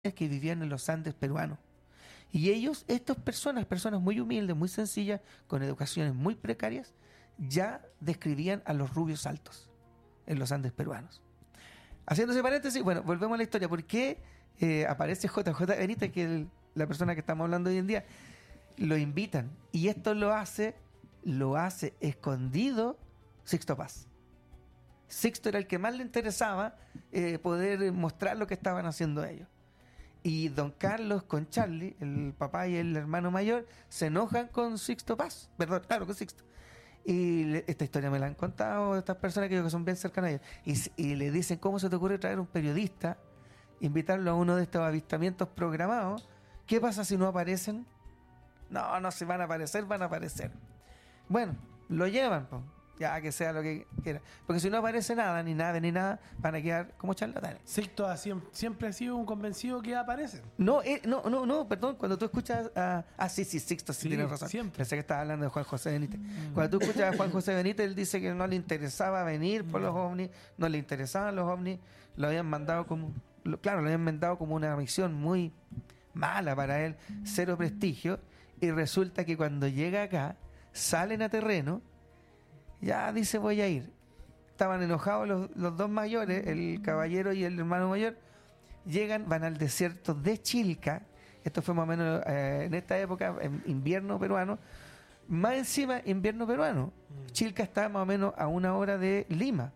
que vivían en los Andes peruanos. Y ellos, estas personas muy humildes, muy sencillas, con educaciones muy precarias, ya describían a los rubios altos en los Andes peruanos. Haciéndose paréntesis, bueno, volvemos a la historia. ¿Por qué aparece JJ Benítez, que es la persona que estamos hablando hoy en día? Lo invitan. Y esto lo hace escondido Sixto Paz. Sixto era el que más le interesaba poder mostrar lo que estaban haciendo ellos. Y don Carlos con Charlie, el papá y el hermano mayor, se enojan con Sixto Paz. Perdón, claro, con Sixto. Y esta historia me la han contado estas personas que son bien cercanas a ellos. Y le dicen, ¿cómo se te ocurre traer un periodista, invitarlo a uno de estos avistamientos programados? ¿Qué pasa si no aparecen? No, se van a aparecer, van a aparecer. Bueno, lo llevan, pues. Ya que sea lo que quiera. Porque si no aparece nada, ni nada, van a quedar como charlatanes. Sixto siempre ha sido un convencido que aparece. No, perdón, cuando tú escuchas a... sí, Sixto, sí tienes razón. Siempre. Pensé que estabas hablando de Juan José Benítez. Cuando tú escuchas a Juan José Benítez, él dice que no le interesaba venir por los ovnis, no le interesaban los ovnis, lo habían mandado como... Claro, lo habían mandado como una misión muy mala para él, cero prestigio, y resulta que cuando llega acá, salen a terreno, ya dice voy a ir. Estaban enojados los dos mayores, el caballero y el hermano mayor. Llegan, van al desierto de Chilca. Esto fue más o menos en esta época, en invierno peruano. Más encima, invierno peruano. Chilca está más o menos a 1 hora de Lima.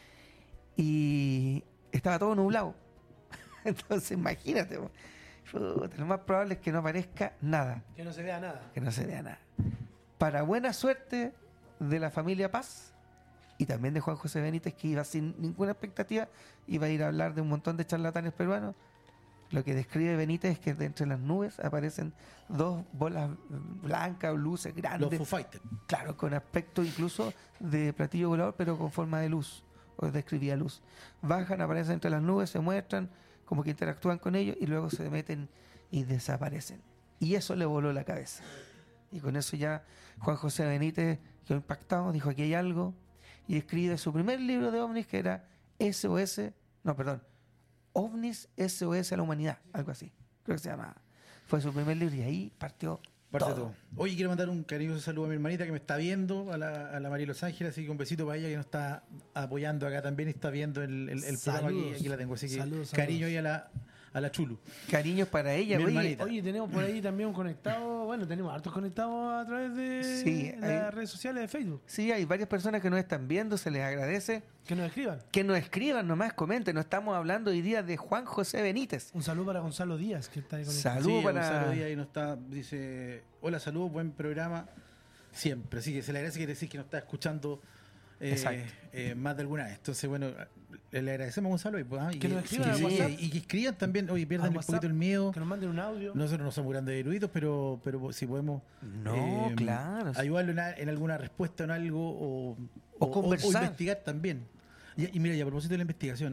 Y estaba todo nublado. Entonces, imagínate. Lo más probable es que no aparezca nada. Que no se vea nada. Que no se vea nada. Para buena suerte de la familia Paz y también de Juan José Benítez, que iba sin ninguna expectativa, iba a ir a hablar de un montón de charlatanes peruanos. Lo que describe Benítez es que de entre las nubes aparecen 2 bolas blancas o luces grandes. Los Foo Fighters. Claro, con aspecto incluso de platillo volador, pero con forma de luz, o describía luz. Bajan, aparecen entre las nubes, se muestran, como que interactúan con ellos y luego se meten y desaparecen. Y eso le voló la cabeza. Y con eso ya Juan José Benítez quedó impactado, dijo aquí hay algo, y escribe su primer libro de ovnis, que era OVNIS SOS a la humanidad, algo así, creo que se llamaba. Fue su primer libro y ahí partió todo. Oye, quiero mandar un cariñoso saludo a mi hermanita que me está viendo, a la María Los Ángeles, así que un besito para ella que nos está apoyando acá también y está viendo el programa, aquí la tengo, así que saludos. Cariño ahí a la Chulu. Cariños para ella. Oye, tenemos por ahí también conectados, bueno, tenemos hartos conectados a través de las redes sociales de Facebook. Sí, hay varias personas que nos están viendo, se les agradece. Que nos escriban. Que nos escriban nomás, comenten. No estamos hablando hoy día de Juan José Benítez. Un saludo para Gonzalo Díaz, que está ahí conectado. Saludos para Gonzalo Díaz y nos está, dice, hola, saludos, buen programa. Siempre, así que se le agradece, quiere decir que nos está escuchando más de alguna vez. Entonces, bueno, le agradecemos a Gonzalo y que nos escriban y que escriban también, oye, pierdan un poquito el miedo. Que nos manden un audio. Nosotros no somos grandes eruditos, pero si podemos claro, ayudarlo en alguna respuesta en algo o conversar. O investigar también. Y mira, y a propósito de la investigación,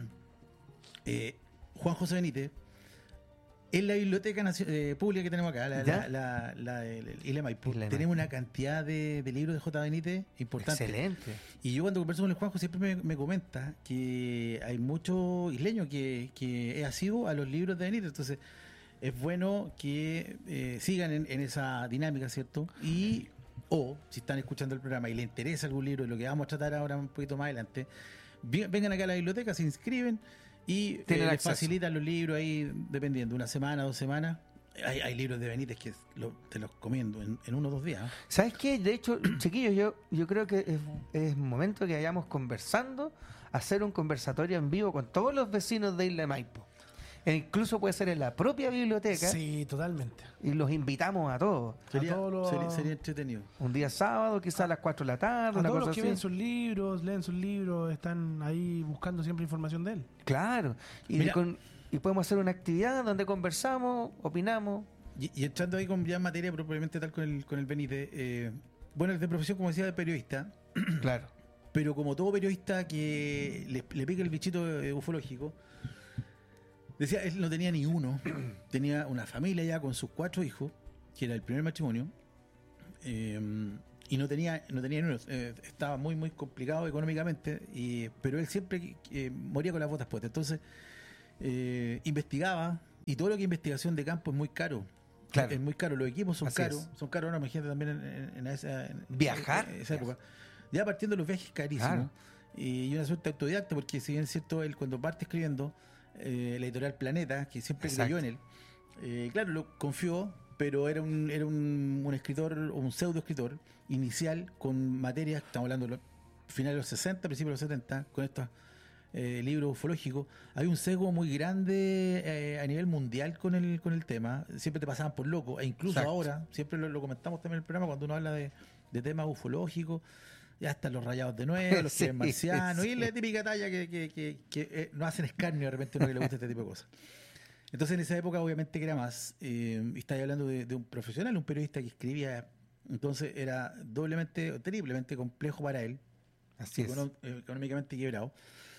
Juan José Benítez, en la biblioteca pública que tenemos acá, la Isla Maipú, tenemos una cantidad de libros de J. Benítez importantes. Excelente. Y yo cuando converso con el Juanjo siempre me comenta que hay muchos isleños que es asiduo a los libros de Benítez. Entonces es bueno que sigan en esa dinámica, ¿cierto? O si están escuchando el programa y les interesa algún libro de lo que vamos a tratar ahora un poquito más adelante, vengan acá a la biblioteca, se inscriben y les facilitan los libros ahí, dependiendo, 1 semana, 2 semanas. Hay libros de Benítez que te los comiendo en 1 o 2 días. ¿Sabes qué? De hecho, chiquillos, yo creo que es momento que vayamos conversando, hacer un conversatorio en vivo con todos los vecinos de Isla de Maipo. E incluso puede ser en la propia biblioteca. Sí, totalmente. Y los invitamos a todos. Sería entretenido. Un día sábado, quizás a las 4 de la tarde. A todos los que ven sus libros, leen sus libros, están ahí buscando siempre información de él. Claro. Y podemos hacer una actividad donde conversamos, opinamos. Y entrando ahí con ya materia propiamente tal con el Benítez. Bueno, es de profesión, como decía, de periodista. Claro. Pero como todo periodista que le pica el bichito ufológico, decía, él no tenía ni uno, tenía una familia ya con sus 4 hijos, que era el primer matrimonio, y no tenía ni uno, estaba muy muy complicado económicamente, pero él siempre moría con las botas puestas. Entonces investigaba, Y todo lo que es investigación de campo es muy caro. Claro. Es muy caro, los equipos son Así caros. es. Son caros ahora, imagínate también en Viajar. esa época. Ya partiendo de los viajes carísimos. Claro. Y una suerte autodidacta, porque si bien es cierto, él cuando parte escribiendo, la editorial Planeta, que siempre creyó en él, claro, lo confió, pero era un escritor, un pseudo escritor inicial con materias, estamos hablando de los finales de los 60, principios de los 70, con estos libros ufológicos. Hay un sesgo muy grande a nivel mundial con el tema. Siempre te pasaban por loco, e incluso ahora, siempre lo comentamos también en el programa, cuando uno habla de temas ufológicos, ya están los rayados de nuevo, los que marcianos, y la típica talla que no hacen escarnio de repente a uno que le gusta este tipo de cosas. Entonces en esa época obviamente que era más, y estaba hablando de un profesional, un periodista que escribía, entonces era doblemente, terriblemente complejo para él, económicamente quebrado,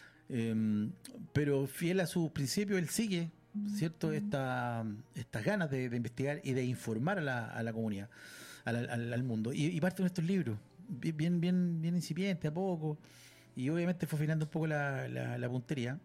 pero fiel a sus principios, él sigue, ¿cierto?, estas ganas de investigar y de informar a la comunidad, al mundo, y parte de estos libros, bien incipiente, a poco, y obviamente fue afinando un poco la puntería,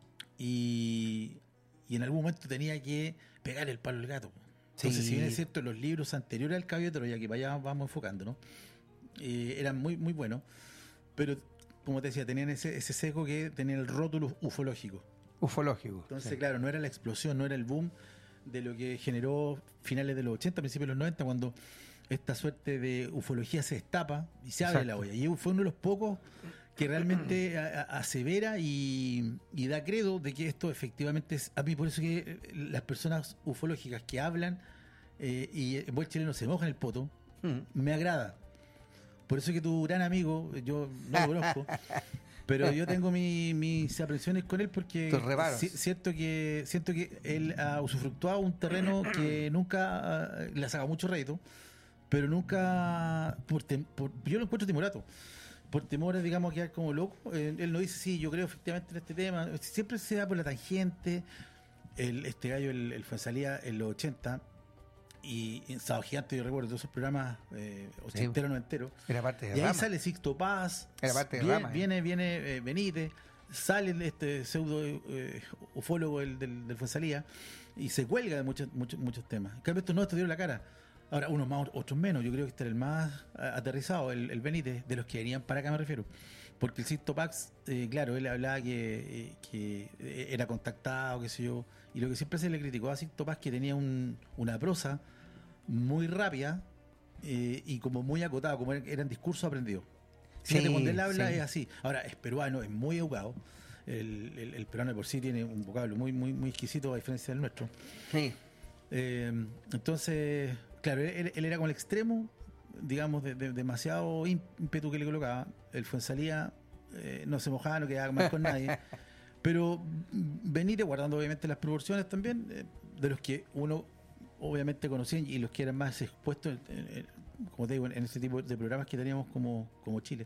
y en algún momento tenía que pegar el palo al gato. Entonces, si bien es cierto, los libros anteriores al Caballo de Troya, que para allá vamos enfocando, ¿no? Eran muy, muy buenos, pero como te decía, tenían ese sesgo que tenían el rótulo ufológico. Entonces, claro, no era la explosión, no era el boom de lo que generó finales de los 80, principios de los 90, cuando esta suerte de ufología se destapa y se abre la olla. Y fue uno de los pocos que realmente asevera y da credo de que esto efectivamente es. A mí por eso que las personas ufológicas que hablan y el buen chileno se moja en el poto, me agrada. Por eso que tu gran amigo, yo no lo conozco, pero yo tengo mis aprensiones con él, porque siento que él ha usufructuado un terreno que nunca le ha sacado mucho rédito, pero nunca, yo lo encuentro timorato, por temor, digamos, a quedar como loco. Él no dice, sí, yo creo efectivamente en este tema, siempre se da por la tangente. Este gallo, el Fuenzalía, en los 80, y en Sábado Gigante, yo recuerdo todos esos programas ochenteros, noventeros, era parte de y ahí sale Sixto Paz, era parte de Rama, viene Benítez, sale este pseudo ufólogo del Fuenzalía, y se cuelga de muchos temas. En cambio, estos dieron la cara. Ahora, unos más, otros menos. Yo creo que este era el más aterrizado, el Benítez, de los que venían para acá, me refiero. Porque el Sixto Pax, claro, él hablaba que era contactado, qué sé yo, y lo que siempre se le criticó a Sixto Pax, que tenía una prosa muy rápida y como muy acotada, como eran discursos aprendidos. Fíjate, cuando él habla es así. Ahora, es peruano, es muy educado. El peruano de por sí tiene un vocablo muy, muy, muy exquisito, a diferencia del nuestro. Sí. Entonces, claro, él era como el extremo, digamos, de demasiado ímpetu que le colocaba. El Fuenzalía no se mojaba, no quedaba mal con nadie. Pero Benítez, guardando obviamente las proporciones también, de los que uno obviamente conocía y los que eran más expuestos, como te digo, en ese tipo de programas que teníamos como Chile.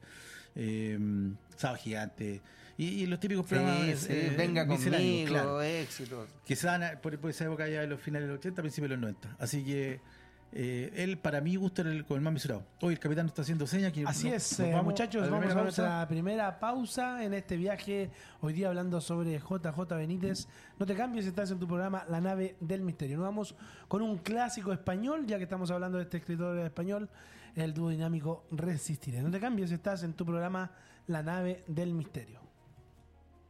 Sábado Gigante y los típicos programas Venga Conmigo, claro, éxitos, que se dan por esa época ya de los finales de los 80, principios de los 90. Así que él, para mí, gusta con el más mesurado. Hoy el capitán nos está haciendo señas. Así es, muchachos, vamos a nuestra primera pausa en este viaje. Hoy día hablando sobre JJ Benítez. No te cambies, estás en tu programa La Nave del Misterio. Nos vamos con un clásico español, ya que estamos hablando de este escritor español, el dúo dinámico Resistiré. No te cambies, estás en tu programa La Nave del Misterio.